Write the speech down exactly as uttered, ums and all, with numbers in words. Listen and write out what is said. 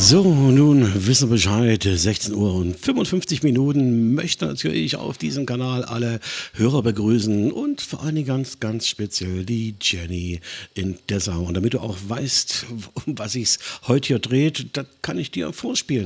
So, nun wissen wir Bescheid, sechzehn Uhr und fünfundfünfzig Minuten. Möchte natürlich auf diesem Kanal alle Hörer begrüßen und vor allen Dingen ganz, ganz speziell die Jenny in Dessau. Und damit du auch weißt, um was sich's heute hier dreht, das kann ich dir vorspielen.